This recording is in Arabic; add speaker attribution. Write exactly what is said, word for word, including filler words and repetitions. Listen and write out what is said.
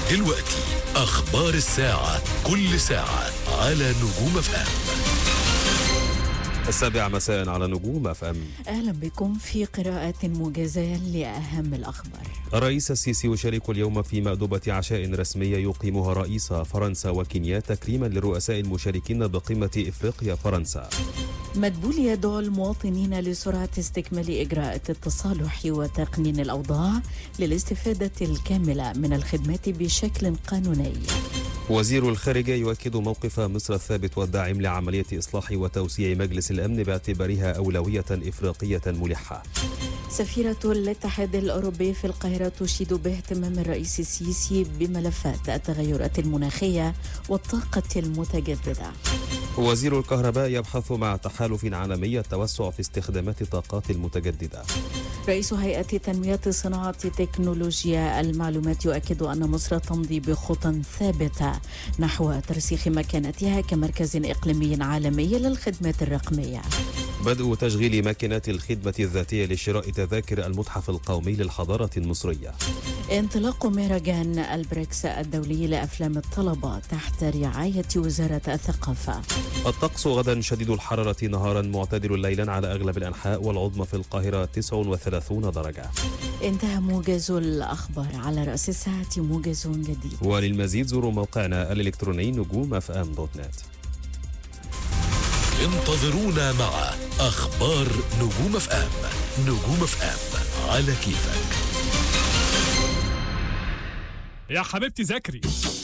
Speaker 1: ودلوقتي أخبار الساعة، كل ساعة على نجوم اف ام.
Speaker 2: السابعة مساء على نجوم اف ام.
Speaker 3: أهلا بكم في قراءة موجزة لأهم الأخبار.
Speaker 2: الرئيس السيسي يشارك اليوم في مأدبة عشاء رسمية يقيمها رئيس فرنسا وكينيا تكريما للرؤساء المشاركين بقمة إفريقيا فرنسا.
Speaker 3: مدبولي يدعو المواطنين لسرعة استكمال إجراءات التصالح وتقنين الأوضاع للاستفادة الكاملة من الخدمات بشكل قانوني.
Speaker 2: وزير الخارجية يؤكد موقف مصر الثابت والداعم لعملية إصلاح وتوسيع مجلس الأمن باعتبارها أولوية إفريقية ملحة.
Speaker 3: سفيرة الاتحاد الأوروبي في القاهرة تشيد باهتمام الرئيس السيسي بملفات التغيرات المناخية والطاقة المتجددة.
Speaker 2: وزير الكهرباء يبحث مع تحالف عالمي التوسع في استخدامات الطاقات المتجددة.
Speaker 3: رئيس هيئة تنمية صناعة تكنولوجيا المعلومات يؤكد أن مصر تمضي بخطى ثابتة نحو ترسيخ مكانتها كمركز إقليمي عالمي للخدمات الرقمية.
Speaker 2: بدء تشغيل ماكينات الخدمة الذاتية لشراء تذاكر المتحف القومي للحضارة المصرية.
Speaker 3: انطلاق مهرجان البريكس الدولي لأفلام الطلبة تحت رعاية وزارة الثقافة.
Speaker 2: الطقس غدا شديد الحرارة نهارا معتدل ليلا على أغلب الأنحاء والعظمى في القاهرة تسعة وثلاثين درجة.
Speaker 3: انتهى موجز الأخبار، على رأس الساعة موجز جديد.
Speaker 2: وللمزيد زوروا موقعنا الإلكتروني نجوم اف ام دوت نت.
Speaker 1: انتظرونا مع أخبار نجوم اف ام. نجوم اف ام على كيفك.
Speaker 4: يا حبيبتي ذاكري.